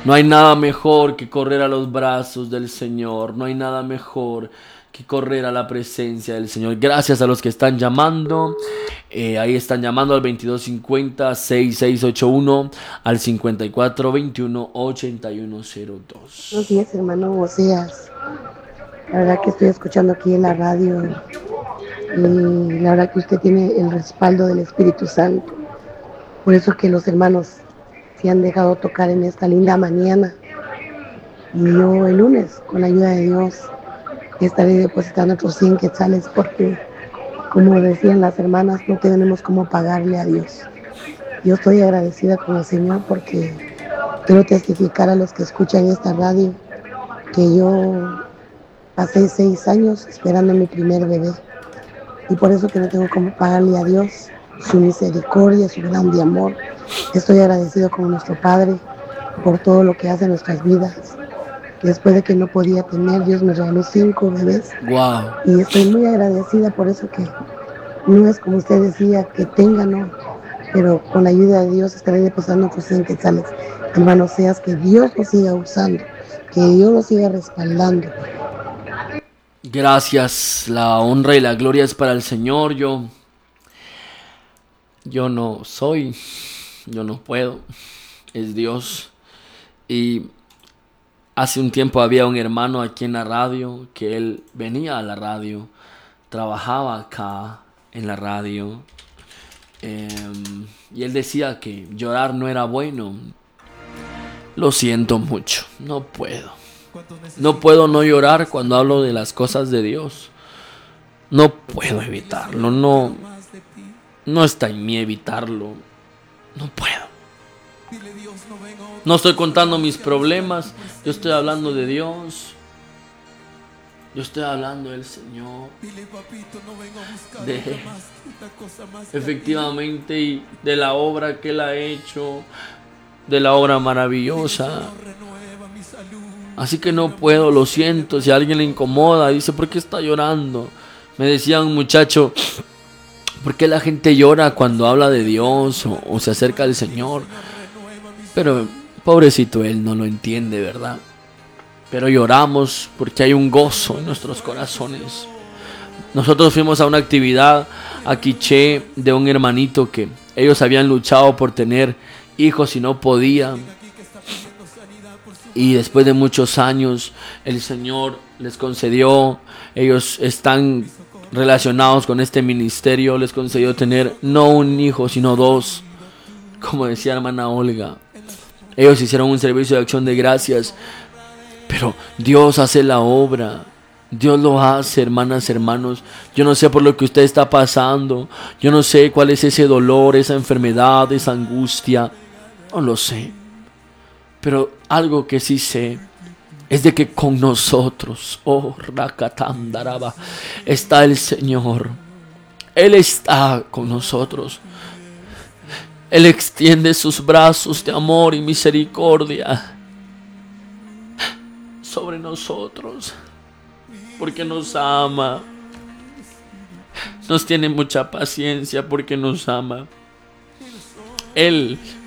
No hay nada mejor que correr a los brazos del Señor. No hay nada mejor que correr a la presencia del Señor. Gracias a los que están llamando. Ahí están llamando al 2250-6681, al 5421-8102. Buenos días, hermano Oseas. La verdad que estoy escuchando aquí en la radio y la verdad que usted tiene el respaldo del Espíritu Santo. Por eso que los hermanos se han dejado tocar en esta linda mañana. Y yo el lunes, con la ayuda de Dios, estaré depositando otros 100 quetzales porque, como decían las hermanas, no tenemos cómo pagarle a Dios. Yo estoy agradecida con el Señor porque quiero testificar a los que escuchan esta radio que yo pasé 6 años esperando mi primer bebé y por eso que no tengo cómo pagarle a Dios su misericordia, su grande amor. Estoy agradecido con nuestro Padre por todo lo que hace en nuestras vidas. Después de que no podía tener, Dios me regaló 5 bebés Wow. y estoy muy agradecida por eso que no es como usted decía que tenga, no, pero con la ayuda de Dios estaré depositando otros 100 quetzales. Hermano, seas que Dios lo siga usando, que Dios lo siga respaldando. Gracias. La honra y la gloria es para el Señor. Yo no soy. Yo no puedo. Es Dios. Y hace un tiempo había un hermano aquí en la radio que él venía a la radio, trabajaba acá en la radio, y él decía que llorar no era bueno. Lo siento mucho, no puedo. No puedo no llorar cuando hablo de las cosas de Dios. No puedo evitarlo, no está en mí evitarlo. No puedo. No estoy contando mis problemas, yo estoy hablando de Dios. Yo estoy hablando del Señor, de efectivamente y de la obra que Él ha hecho, de la obra maravillosa. Así que no puedo, lo siento. Si a alguien le incomoda, dice, ¿por qué está llorando? Me decía un muchacho, ¿por qué la gente llora cuando habla de Dios o se acerca al Señor? Pero pobrecito, él no lo entiende, ¿verdad? Pero lloramos porque hay un gozo en nuestros corazones. Nosotros fuimos a una actividad a Quiché de un hermanito que ellos habían luchado por tener hijos y no podían. Y después de muchos años el Señor les concedió, ellos están relacionados con este ministerio, les concedió tener no un hijo sino 2, como decía hermana Olga. Ellos hicieron un servicio de acción de gracias. Pero Dios hace la obra. Dios lo hace, hermanas, hermanos. Yo no sé por lo que usted está pasando. Yo no sé cuál es ese dolor, esa enfermedad, esa angustia. No lo sé. Pero algo que sí sé es de que con nosotros, oh Rakatandaraba, está el Señor. Él está con nosotros. Él extiende sus brazos de amor y misericordia sobre nosotros, porque nos ama, nos tiene mucha paciencia porque nos ama. Él